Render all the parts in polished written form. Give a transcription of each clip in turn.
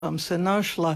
sam se našla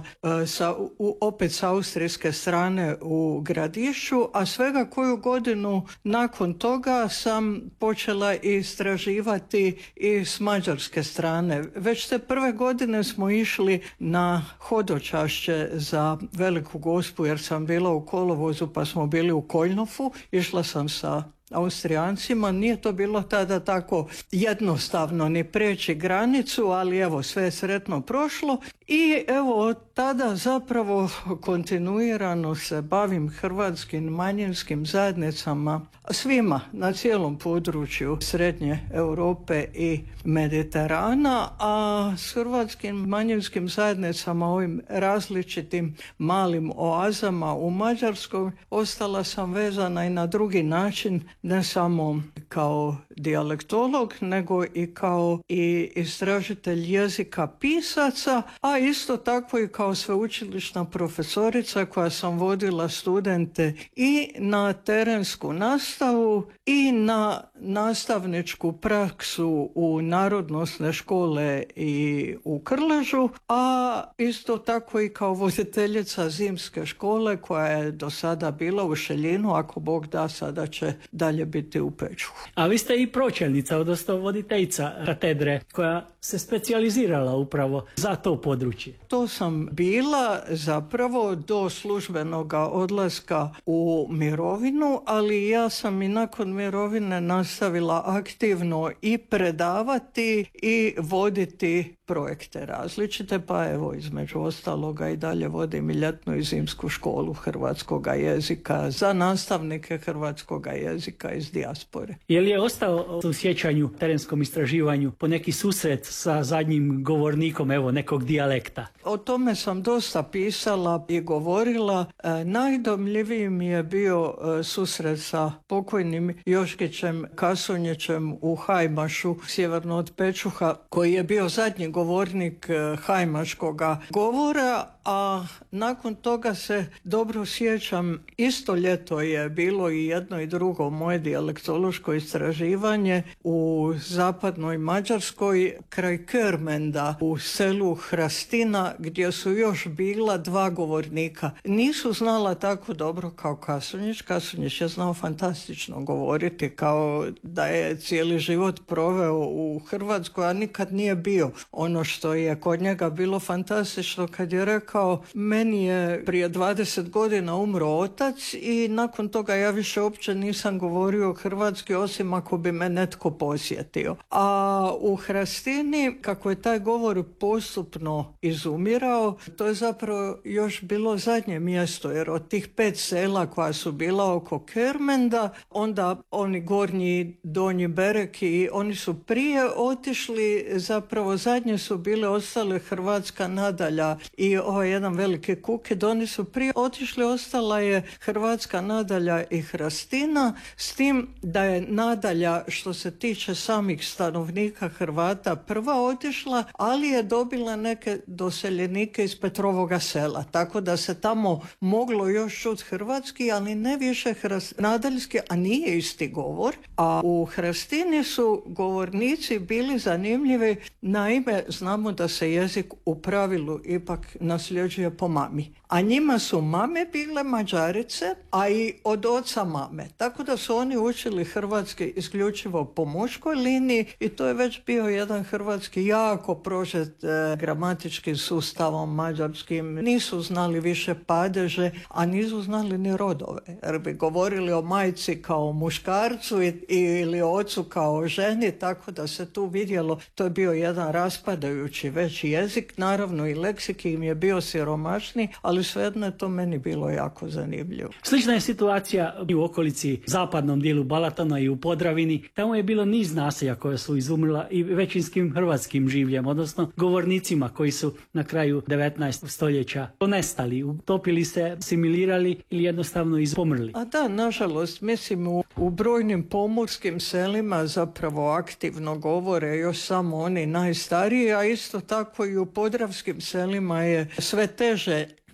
opet s austrijske strane u Gradišu, a svega koju godinu nakon toga sam počela istraživati i s mađarske strane. Već te prve godine smo išli na hodočašće za Veliku Gospu, jer sam bila u kolovozu pa smo bili u Koljnofu. Išla sam sa Austrijancima, nije to bilo tada tako jednostavno ni preći granicu, ali evo, sve je sretno prošlo i evo od tada zapravo kontinuirano se bavim hrvatskim manjinskim zajednicama, svima na cijelom području Srednje Europe i Mediterana, a s hrvatskim manjinskim zajednicama, ovim različitim malim oazama u Mađarskoj, ostala sam vezana i na drugi način, ne samo kao dijalektolog, nego i kao istražitelj jezika pisaca, a isto tako i kao sveučilišna profesorica koja sam vodila studente i na terensku nastavu i na nastavničku praksu u narodnosne škole i u Krležu, a isto tako i kao voditeljica zimske škole koja je do sada bila u Šeljinu, ako Bog da, sada će dalje biti u Pečuhu. A vi ste i pročelnica, odnosno voditeljica katedre koja se specijalizirala upravo za to područje. To sam bila zapravo do službenog odlaska u mirovinu, ali ja sam i nakon mirovine nastavila aktivno i predavati i voditi projekte različite, pa evo između ostaloga i dalje vodim i ljetnu i zimsku školu hrvatskoga jezika za nastavnike hrvatskoga jezika iz dijaspore. Je li je ostao u sjećanju, terenskom istraživanju, po neki susret sa zadnjim govornikom, evo, nekog dijalekta? O tome sam dosta pisala i govorila. Najdomljiviji mi je bio susret sa pokojnim Joškićem Kasonjićem u Hajmašu, sjeverno od Pečuha, koji je bio zadnji govornik hajmaškoga govora, a nakon toga se dobro sjećam, isto ljeto je bilo i jedno i drugo moje dijalektološko istraživanje u zapadnoj Mađarskoj kraj Körmenda u selu Hrastina, gdje su još bila dva govornika. Nisu znala tako dobro kao Kasonjić. Kasonjić je znao fantastično govoriti, kao da je cijeli život proveo u Hrvatskoj, a nikad nije bio. Ono što je kod njega bilo fantastično kad je rekao, meni je prije 20 godina umro otac i nakon toga ja više uopće nisam govorio hrvatski osim ako bi me netko posjetio. A u Hrastini, kako je taj govor postupno izumirao, to je zapravo još bilo zadnje mjesto, jer od tih 5 sela koja su bila oko Körmenda, onda oni gornji, donji Bereki, oni su prije otišli, zapravo zadnje su bile ostale Hrvatska Nadalja i ovaj jedan veliki Kukid, oni su prije otišli, ostala je Hrvatska Nadalja i Hrastina, s tim da je Nadalja, što se tiče samih stanovnika Hrvata, prva otišla, ali je dobila neke doseljenike iz Petrovoga sela, tako da se tamo moglo još čuti hrvatski, ali ne više nadaljski, a nije isti govor. A u Hrastini su govornici bili zanimljivi, naime znamo da se jezik u pravilu ipak nasljeđuje po mami. A njima su mame bile Mađarice, a i od oca mame. Tako da su oni učili hrvatski isključivo po muškoj liniji i to je već bio jedan hrvatski jako prožet gramatičkim sustavom mađarskim. Nisu znali više padeže, a nisu znali ni rodove. Jer bi govorili o majci kao muškarcu ili ocu kao ženi, tako da se tu vidjelo, to je bio jedan raspadajući veći jezik. Naravno i leksik im je bio siromašni, ali svejedno je to meni bilo jako zanimljivo. Slična je situacija u okolici zapadnom dijelu Balatona i u Podravini. Tamo je bilo niz naselja koja su izumrla i većinskim hrvatskim življem, odnosno govornicima koji su na kraju 19. stoljeća ponestali, utopili se, asimilirali ili jednostavno izumrli. A da, nažalost, mislim u brojnim pomorskim selima zapravo aktivno govore još samo oni najstariji, a isto tako i u podravskim selima je sve teže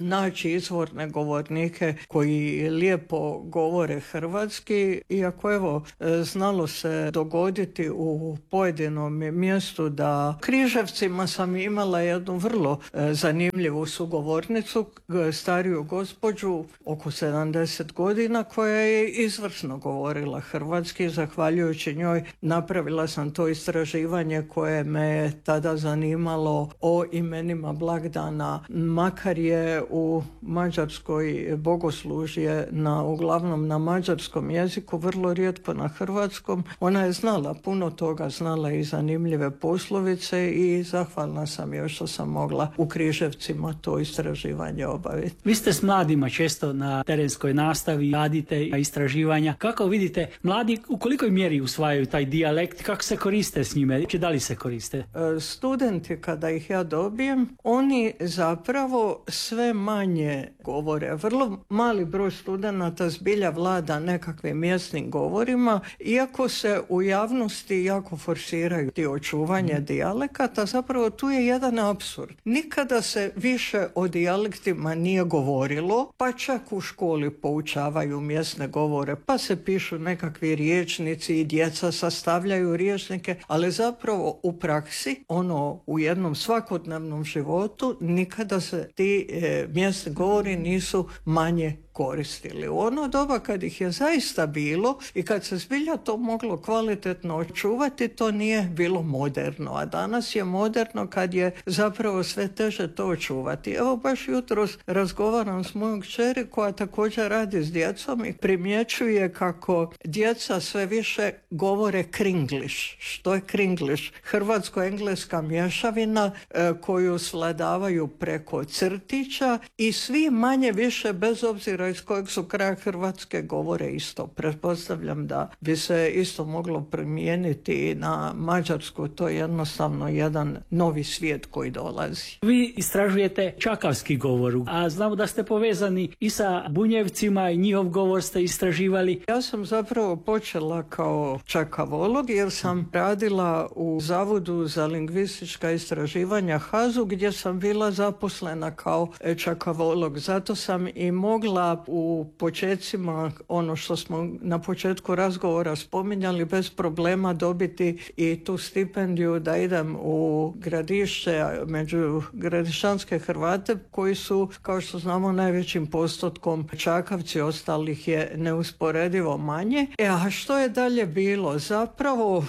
naći izvorne govornike koji lijepo govore hrvatski, iako evo znalo se dogoditi u pojedinom mjestu da Križevcima sam imala jednu vrlo zanimljivu sugovornicu, stariju gospođu oko 70 godina koja je izvrsno govorila hrvatski. Zahvaljujući njoj napravila sam to istraživanje koje me tada zanimalo o imenima blagdana, makar je u Mađarskoj bogoslužje uglavnom na mađarskom jeziku, vrlo rijetko na hrvatskom. Ona je znala puno toga, znala i zanimljive poslovice i zahvalna sam joj što sam mogla u Križevcima to istraživanje obaviti. Vi ste s mladima često na terenskoj nastavi, radite istraživanja. Kako vidite, mladi u kolikoj mjeri usvajaju taj dijalekt, kako se koriste s njime, da li se koriste? Studenti kada ih ja dobijem, oni zapravo sve manje govore. Vrlo mali broj studenata zbilja vlada nekakvim mjesnim govorima, iako se u javnosti jako forsiraju ti očuvanje dijalekata, zapravo tu je jedan apsurd. Nikada se više o dijalektima nije govorilo, pa čak u školi poučavaju mjesne govore, pa se pišu nekakvi rječnici i djeca sastavljaju rječnike, ali zapravo u praksi, u jednom svakodnevnom životu, nikada se ti mjesni govori nisu manje koristili. U ono doba kad ih je zaista bilo i kad se zbilja to moglo kvalitetno očuvati, to nije bilo moderno, a danas je moderno kad je zapravo sve teže to očuvati. Evo baš jutros razgovaram s mojom kćeri koja također radi s djecom i primjećuje kako djeca sve više govore kringlish. Što je kringlish? Hrvatsko-engleska mješavina koju svladavaju preko crtića i svi manje više bez obzira iz kojeg su kraja Hrvatske govore isto. Pretpostavljam da bi se isto moglo primijeniti i na Mađarsku. To je jednostavno jedan novi svijet koji dolazi. Vi istražujete čakavski govor, a znamo da ste povezani i sa Bunjevcima i njihov govor ste istraživali. Ja sam zapravo počela kao čakavolog jer sam radila u Zavodu za lingvistička istraživanja HAZU gdje sam bila zaposlena kao čakavolog. Zato sam i mogla u početcima, ono što smo na početku razgovora spominjali, bez problema dobiti i tu stipendiju da idem u Gradišće među gradišćanske Hrvate koji su, kao što znamo, najvećim postotkom Čakavci, ostalih je neusporedivo manje. A što je dalje bilo? Zapravo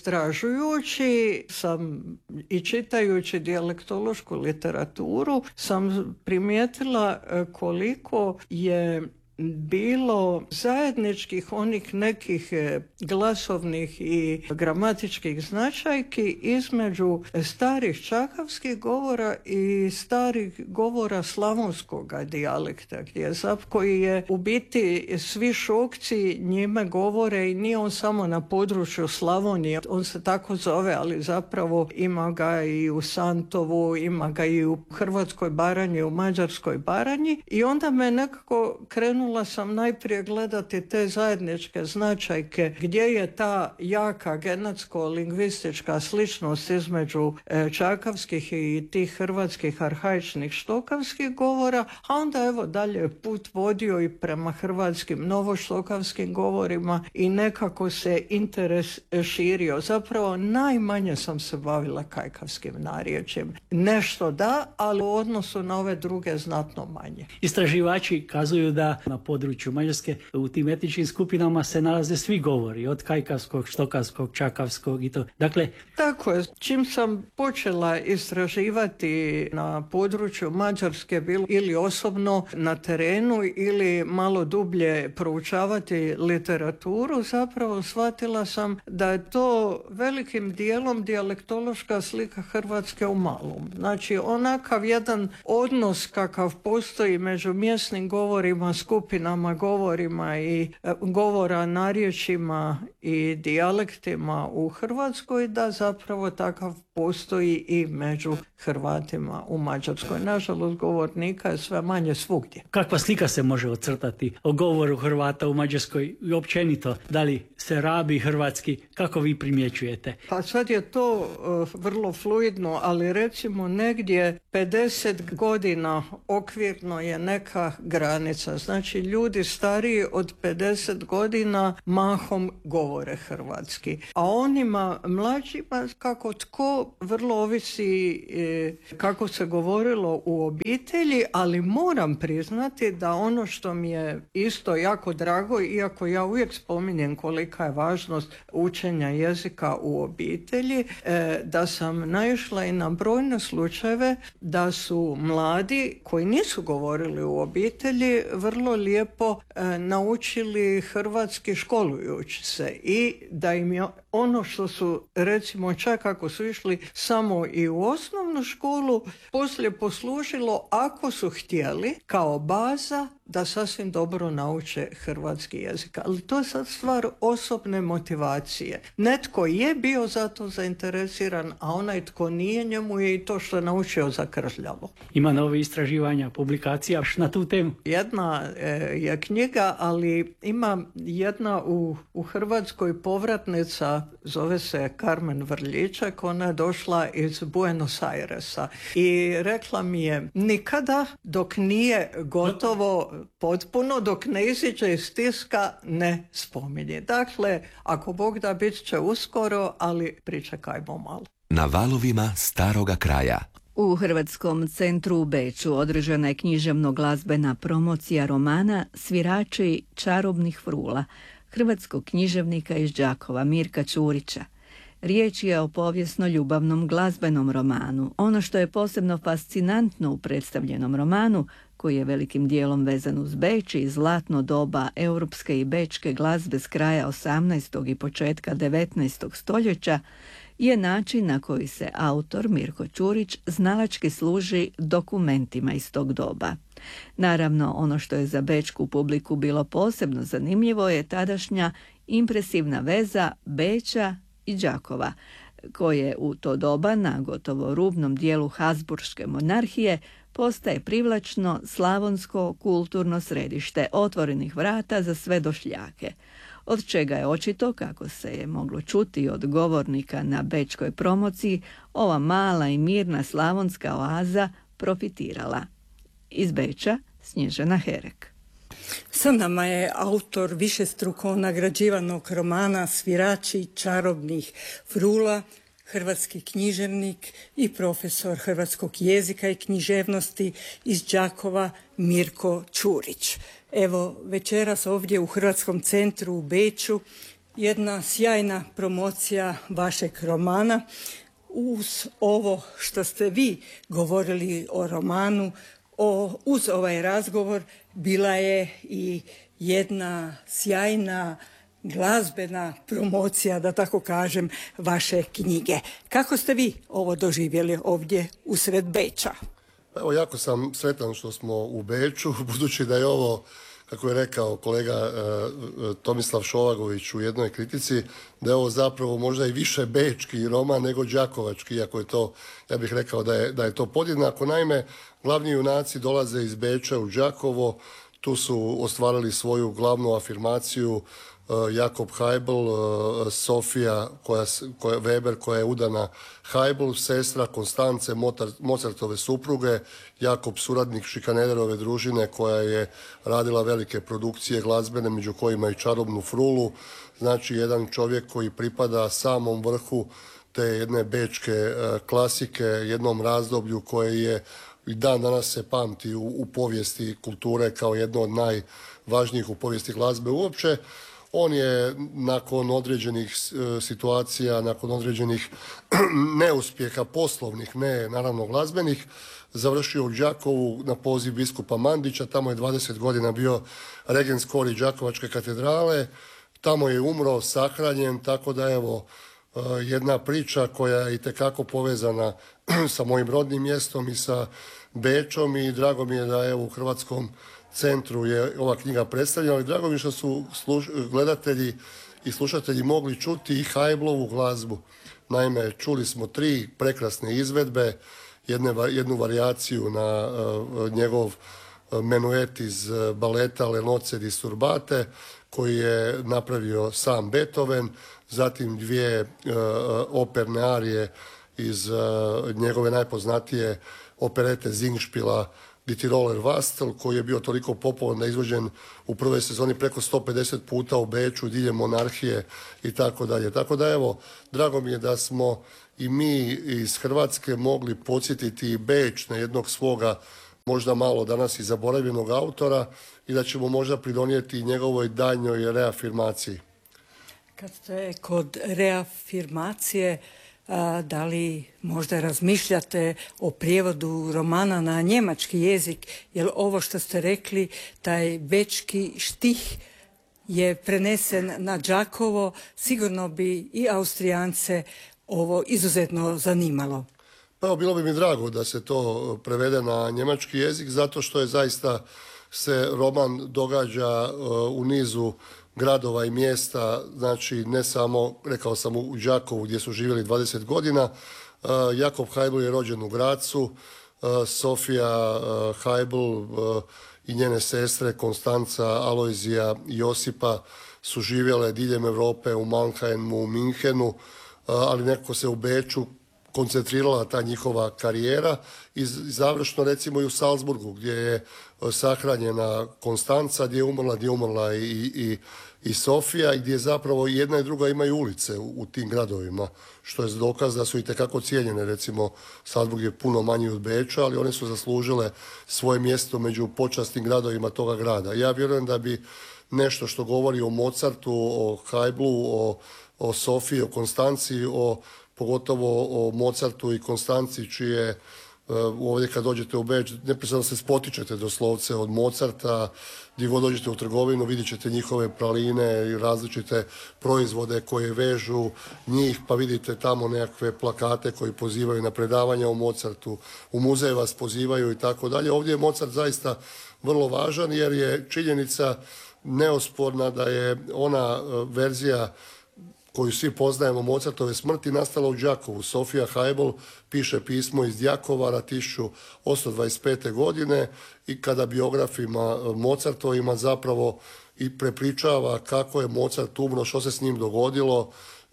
istražujući sam i čitajući dijalektološku literaturu sam primijetila koliko je bilo zajedničkih onih nekih glasovnih i gramatičkih značajki između starih čakavskih govora i starih govora slavonskog dijalekta, koji je u biti svi Šokci njime govore i nije on samo na području Slavonije, on se tako zove, ali zapravo ima ga i u Santovu, ima ga i u Hrvatskoj Baranji, u Mađarskoj Baranji i onda me nekako krenula sam najprije gledati te zajedničke značajke gdje je ta jaka genetsko-lingvistička sličnost između čakavskih i tih hrvatskih arhaičnih štokavskih govora, a onda evo dalje put vodio i prema hrvatskim novoštokavskim govorima i nekako se interes širio. Zapravo najmanje sam se bavila kajkavskim narječjem. Nešto da, ali u odnosu na ove druge znatno manje. Istraživači kazuju da na području Mađarske u tim etničkim skupinama se nalaze svi govori, od kajkavskog, štokavskog, čakavskog i to. Dakle, tako je. Čim sam počela istraživati na području Mađarske, bilo ili osobno na terenu ili malo dublje proučavati literaturu, zapravo shvatila sam da je to velikim dijelom dijalektološka slika Hrvatske u malom. Znači onakav jedan odnos kakav postoji među mjesnim govorima skupina skupinama, govorima i govora narječjima i dijalektima u Hrvatskoj, da zapravo takav postoji i među Hrvatima u Mađarskoj. Nažalost, govornika je sve manje svugdje. Kakva slika se može ocrtati o govoru Hrvata u Mađarskoj i općenito? Da li se rabi hrvatski? Kako vi primjećujete? Pa sad je to vrlo fluidno, ali recimo negdje 50 godina okvirno je neka granica. Znači ljudi stariji od 50 godina mahom govore hrvatski. A onima mlađima kako tko vrlo ovisi kako se govorilo u obitelji, ali moram priznati da ono što mi je isto jako drago, iako ja uvijek spominjem kolika je važnost učenja jezika u obitelji, da sam naišla i na brojne slučajeve da su mladi koji nisu govorili u obitelji vrlo lijepo naučili hrvatski školujući se i da im je ono što su recimo čak ako su išli samo i u osnovnu školu poslije poslužilo ako su htjeli kao baza da sasvim dobro nauče hrvatski jezik. Ali to je sad stvar osobne motivacije. Netko je bio za to zainteresiran, a onaj tko nije, njemu je i to što je naučio zakržljavo. Ima nove istraživanja, publikacija na tu temu? Jedna je knjiga, ali ima jedna u Hrvatskoj povratnica, zove se Karmen Vrljiček, ona je došla iz Buenos Airesa i rekla mi je nikada dok nije gotovo potpuno, dok ne iziđe iz tiska, ne spominje. Dakle, ako Bog da, bit će uskoro, ali pričekajmo malo. Na valovima staroga kraja. U Hrvatskom centru u Beču održana je književno-glazbena promocija romana Svirači čarobnih frula hrvatskog književnika iz Đakova Mirka Ćurića. Riječ je o povijesno-ljubavnom glazbenom romanu. Ono što je posebno fascinantno u predstavljenom romanu, koji je velikim dijelom vezan uz Beč i zlatno doba europske i bečke glazbe s kraja 18. i početka 19. stoljeća, je način na koji se autor Mirko Ćurić znalački služi dokumentima iz tog doba. Naravno, ono što je za bečku publiku bilo posebno zanimljivo je tadašnja impresivna veza Beča i Đakova, koje u to doba na gotovo rubnom dijelu Habsburške monarhije postaje privlačno slavonsko kulturno središte otvorenih vrata za sve došljake, od čega je očito, kako se je moglo čuti od govornika na bečkoj promociji, ova mala i mirna slavonska oaza profitirala. Iz Beča Snježana Herek. Sa nama je autor višestruko nagrađivanog romana Svirači čarobnih frula, hrvatski književnik i profesor hrvatskog jezika i književnosti iz Đakova Mirko Ćurić. Evo, večeras ovdje u Hrvatskom centru u Beču jedna sjajna promocija vašeg romana. Uz ovo što ste vi govorili o romanu, uz ovaj razgovor bila je i jedna sjajna glazbena promocija, da tako kažem, vaše knjige. Kako ste vi ovo doživjeli ovdje usred Beča? Evo, jako sam sretan što smo u Beču, budući da je ovo, kako je rekao kolega Tomislav Šovagović u jednoj kritici, da je ovo zapravo možda i više bečki roman nego đakovački, iako je to, ja bih rekao da je to podjednako. Naime, glavni junaci dolaze iz Beča u Đakovo, tu su ostvarili svoju glavnu afirmaciju, Jakob Haibl, Sofija Weber koja je udana Haibl, sestra Konstance Mozartove supruge, Jakob suradnik Šikanederove družine koja je radila velike produkcije glazbene, među kojima i čarobnu frulu. Znači jedan čovjek koji pripada samom vrhu te jedne bečke klasike, jednom razdoblju koje je i dan danas se pamti u povijesti kulture kao jedno od najvažnijih u povijesti glazbe uopće. On je nakon određenih situacija, nakon određenih neuspjeha poslovnih, ne naravno glazbenih, završio u Đakovu na poziv biskupa Mandića. Tamo je 20 godina bio regent skori Đakovačke katedrale. Tamo je umro, sahranjen, tako da evo jedna priča koja je itekako povezana sa mojim rodnim mjestom i sa Bečom i drago mi je da je u Hrvatskom centru je ova knjiga predstavljena, ali drago mi što su gledatelji i slušatelji mogli čuti i Haiblovu glazbu. Naime, čuli smo 3 prekrasne izvedbe, jednu varijaciju na njegov menuet iz baleta Le nozze di Turbate, koji je napravio sam Beethoven, zatim 2 operne arije iz njegove najpoznatije operete Singspiela Die Tiroler Wastel, koji je bio toliko popularan da je izvođen u prvoj sezoni preko 150 puta u Beču, diljem monarhije i tako dalje. Tako da evo, drago mi je da smo i mi iz Hrvatske mogli podsjetiti i Beč na jednog svoga možda malo danas i zaboravljenog autora i da ćemo možda pridonijeti njegovoj daljnjoj reafirmaciji. Kad ste kod reafirmacije, da li možda razmišljate o prijevodu romana na njemački jezik, jer ovo što ste rekli, taj bečki štih je prenesen na Đakovo, sigurno bi i Austrijance ovo izuzetno zanimalo. Pa bilo bi mi drago da se to prevede na njemački jezik, zato što je zaista se roman događa u nizu gradova i mjesta, znači ne samo, rekao sam, u Đakovu gdje su živjeli 20 godina. Jakob Haibl je rođen u Grazu, Sofija Haibl i njene sestre Konstanca, Alojzija i Josipa su živjele diljem Europe, u Mannheimu, u Minhenu, ali nekako se u Beču koncentrirala ta njihova karijera i završno recimo i u Salzburgu gdje je sahranjena Konstanca, gdje je umrla i Sofija i gdje zapravo jedna i druga imaju ulice u tim gradovima, što je dokaz da su itekako cijenjene. Recimo Salzburg je puno manji od Beča, ali one su zaslužile svoje mjesto među počasnim gradovima toga grada. Ja vjerujem da bi nešto što govori o Mozartu, o Haiblu, o Sofiji, o Konstanci, pogotovo o Mozartu i Konstanci, čije ovdje kad dođete u Beč neprestano se spotičete doslovce od Mozarta, gdje god dođete u trgovinu vidjet ćete njihove praline i različite proizvode koje vežu njih, pa vidite tamo nekakve plakate koji pozivaju na predavanja o Mozartu, u muzeje vas pozivaju i tako dalje. Ovdje je Mozart zaista vrlo važan jer je činjenica neosporna da je ona verzija koju svi poznajemo Mozartove smrti nastala u Đakovu. Sofija Haibl piše pismo iz Đakova 1825. godine i kada biografima Mozartovima zapravo i prepričava kako je Mozart umro, što se s njim dogodilo,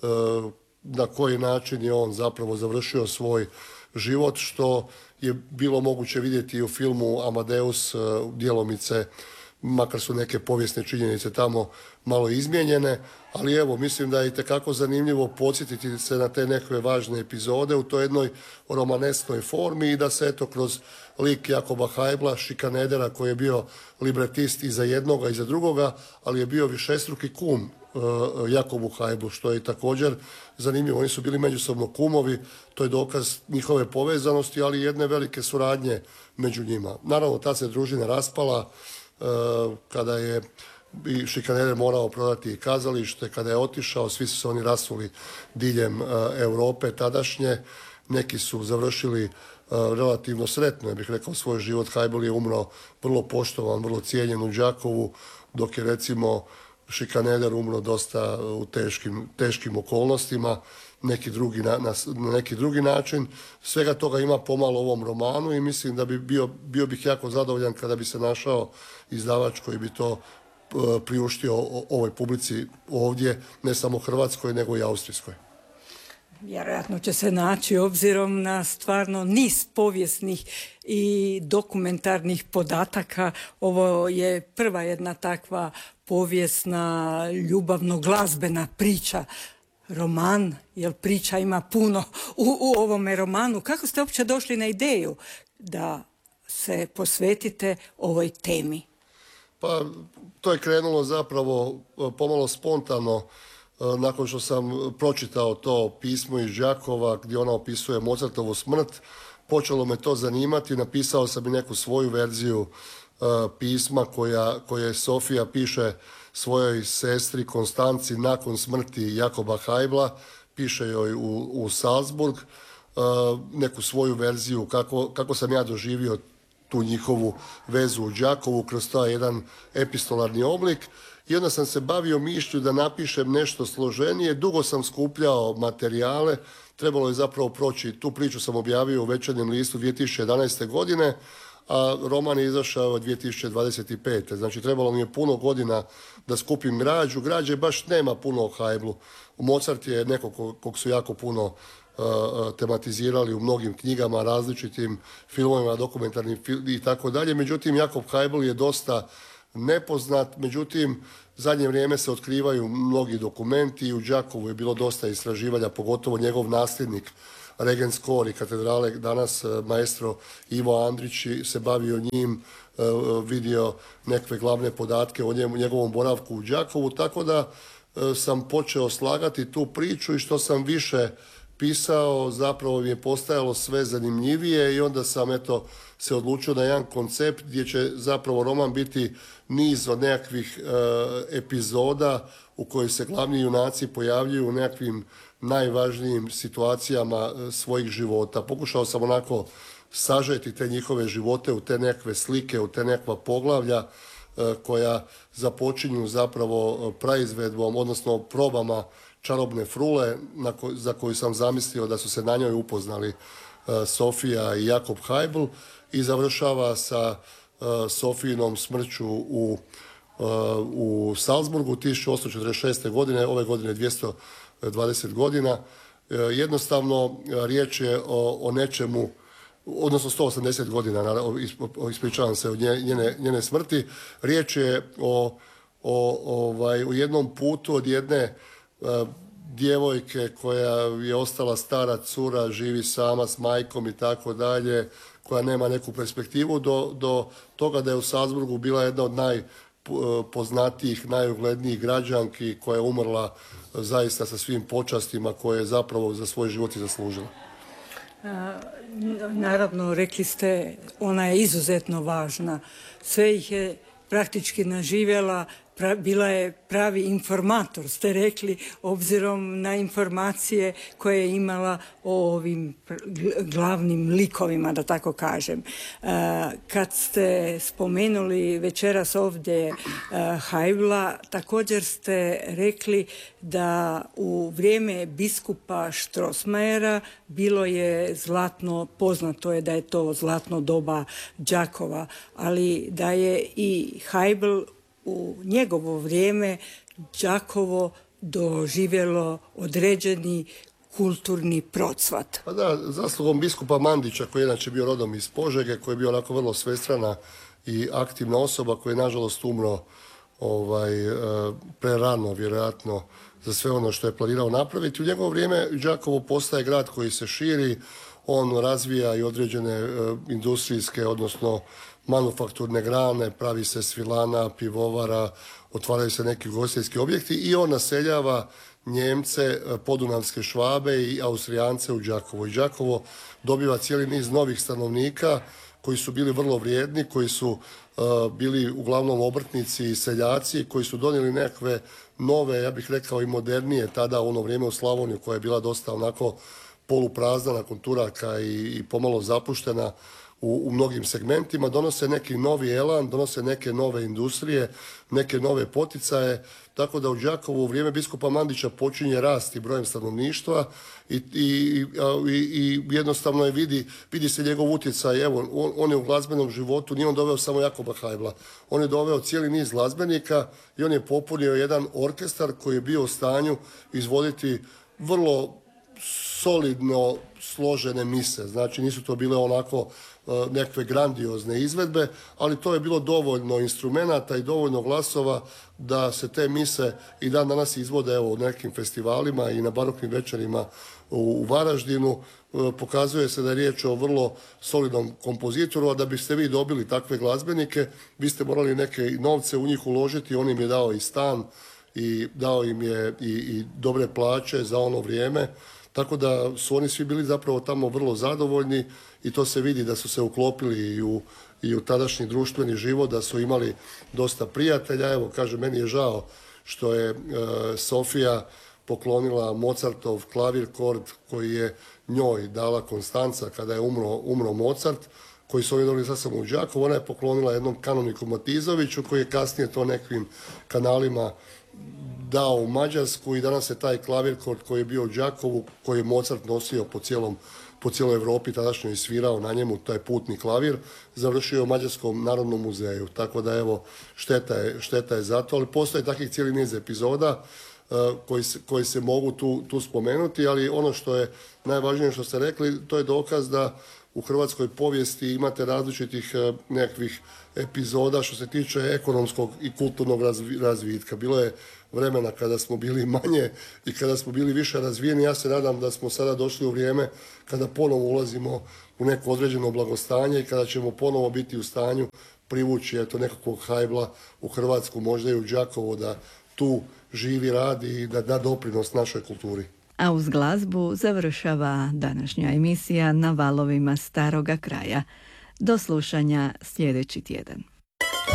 na koji način je on zapravo završio svoj život, što je bilo moguće vidjeti i u filmu Amadeus djelomice, makar su neke povijesne činjenice tamo malo izmijenjene, ali evo, mislim da je itekako zanimljivo podsjetiti se na te neke važne epizode u toj jednoj romanesknoj formi i da se eto kroz lik Jakoba Haibla, šikanedera koji je bio libretist i za jednoga i za drugoga, ali je bio višestruki kum Jakobu Haiblu, što je također zanimljivo. Oni su bili međusobno kumovi, to je dokaz njihove povezanosti, ali i jedne velike suradnje među njima. Naravno, ta se družina raspala kada je i šikaneder morao prodati kazalište, kada je otišao, svi su se oni rasuli diljem Europe tadašnje. Neki su završili relativno sretno, ja bih rekao, svoj život. Haibl je umro vrlo poštovan, vrlo cijenjen u Đakovu, dok je recimo šikaneder umro dosta u teškim okolnostima, na neki drugi način. Svega toga ima pomalo u ovom romanu i mislim da bi bio bih jako zadovoljan kada bi se našao izdavač koji bi to priuštio ovoj publici ovdje, ne samo Hrvatskoj, nego i Austrijskoj. Vjerojatno će se naći obzirom na stvarno niz povijesnih i dokumentarnih podataka. Ovo je prva jedna takva povijesna, ljubavno-glazbena priča. Roman, jer priča ima puno u ovome romanu. Kako ste uopće došli na ideju da se posvetite ovoj temi? Pa to je krenulo zapravo pomalo spontano nakon što sam pročitao to pismo iz Đakova gdje ona opisuje Mozartovu smrt. Počelo me to zanimati, napisao sam i neku svoju verziju pisma koje Sofija piše svojoj sestri Konstanci nakon smrti Jakoba Haibla, piše joj u Salzburg, neku svoju verziju kako sam ja doživio tu njihovu vezu u Đakovu kroz taj jedan epistolarni oblik. I onda sam se bavio mišlju da napišem nešto složenije. Dugo sam skupljao materijale, trebalo je zapravo proći, tu priču sam objavio u Večernjem listu 2011. godine, a roman je izašao 2025. Znači trebalo mi je puno godina da skupim građu. Građe baš nema puno o Haiblu. Mozart je neko kog su jako puno tematizirali u mnogim knjigama, različitim filmovima, dokumentarnim i tako dalje. Međutim, Jakob Haibl je dosta nepoznat, međutim, zadnje vrijeme se otkrivaju mnogi dokumenti i u Đakovu je bilo dosta istraživanja, pogotovo njegov nasljednik Regens Kor i katedrale, danas maestro Ivo Andrić se bavio njim, vidio nekakve glavne podatke o njegovom boravku u Đakovu, tako da sam počeo slagati tu priču i što sam više pisao, zapravo mi je postajalo sve zanimljivije i onda sam se odlučio na jedan koncept gdje će zapravo roman biti niz od nekakvih epizoda u kojoj se glavni junaci pojavljuju u nekakvim najvažnijim situacijama svojih života. Pokušao sam onako sažeti te njihove živote u te nekakve slike, u te nekakva poglavlja koja započinju zapravo praizvedbom, odnosno probama Čarobne frule za koju sam zamislio da su se na njoj upoznali Sofija i Jakob Haibl i završava sa Sofijinom smrću u Salzburgu 1846. godine, ove godine 220 godina. Jednostavno riječ je o nečemu, odnosno 180 godina, ispričavam se od njene smrti. Riječ je o jednom putu od jedne djevojke koja je ostala stara cura, živi sama s majkom i tako dalje, koja nema neku perspektivu, do toga da je u Salzburgu bila jedna od najpoznatijih, najuglednijih građanki koja je umrla zaista sa svim počastima koje je zapravo za svoj život i zaslužila. Naravno, rekli ste, ona je izuzetno važna. Sve ih je praktički naživjela, bila je pravi informator, ste rekli, obzirom na informacije koje je imala o ovim glavnim likovima, da tako kažem. Kad ste spomenuli večeras ovdje Haibla, također ste rekli da u vrijeme biskupa Strossmayera bilo je zlatno, poznato je da je to zlatno doba Đakova, ali da je i Haibl u njegovo vrijeme Đakovo doživjelo određeni kulturni procvat. Pa da, zaslugom biskupa Mandića, koji je inače bio rodom iz Požege, koji je bio onako vrlo svestrana i aktivna osoba, koji je nažalost umro prerano, vjerojatno, za sve ono što je planirao napraviti. U njegovo vrijeme Đakovo postaje grad koji se širi, on razvija i određene industrijske, odnosno manufakturne grane, pravi se svilana, pivovara, otvaraju se neki ugostiteljski objekti i on naseljava Njemce, podunavske Švabe i Austrijance u Đakovo. I Đakovo dobiva cijeli niz novih stanovnika koji su bili vrlo vrijedni, koji su bili uglavnom obrtnici i seljaci, koji su donijeli nekakve nove, ja bih rekao i modernije, tada u ono vrijeme u Slavoniju koja je bila dosta onako poluprazna nakon Turaka i pomalo zapuštena u mnogim segmentima, donose neki novi elan, donose neke nove industrije, neke nove poticaje, tako da u Đakovu u vrijeme biskupa Mandića počinje rasti brojem stanovništva i jednostavno je vidi se njegov utjecaj. Evo, on je u glazbenom životu, nije on doveo samo Jakoba Haibla, on je doveo cijeli niz glazbenika i on je popunio jedan orkestar koji je bio u stanju izvoditi vrlo solidno složene mise. Znači nisu to bile onako nekakve grandiozne izvedbe, ali to je bilo dovoljno instrumenata i dovoljno glasova da se te mise i dan danas izvode u nekim festivalima i na baroknim večerima u Varaždinu. Pokazuje se da je riječ o vrlo solidnom kompozitoru, a da biste vi dobili takve glazbenike, biste morali neke novce u njih uložiti. On im je dao i stan i dao im je i dobre plaće za ono vrijeme. Tako da su oni svi bili zapravo tamo vrlo zadovoljni i to se vidi da su se uklopili i u tadašnji društveni život, da su imali dosta prijatelja. Evo, kažem, meni je žao što je Sofija poklonila Mozartov klavir kord koji je njoj dala Konstanca kada je umro Mozart, koji su oni dobili sad samo u Đakovu. Ona je poklonila jednom kanoniku Matizoviću koji je kasnije to nekim kanalima dao u Mađarsku i danas je taj klavir koji je bio u Đakovu, koji je Mozart nosio po cijeloj Europi tadašnjoj i svirao na njemu, taj putni klavir, završio u Mađarskom narodnom muzeju. Tako da evo, šteta je za to, ali postoji takvih cijeli niz epizoda koji se mogu tu spomenuti, ali ono što je najvažnije što ste rekli, to je dokaz da u hrvatskoj povijesti imate različitih nekakvih epizoda što se tiče ekonomskog i kulturnog razvitka. Bilo je vremena kada smo bili manje i kada smo bili više razvijeni. Ja se nadam da smo sada došli u vrijeme kada ponovo ulazimo u neko određeno blagostanje i kada ćemo ponovo biti u stanju privući nekakvog hajbla u Hrvatsku, možda i u Đakovo, da tu živi, radi i da da doprinos našoj kulturi. A uz glazbu završava današnja emisija Na valovima staroga kraja. Do slušanja sljedeći tjedan.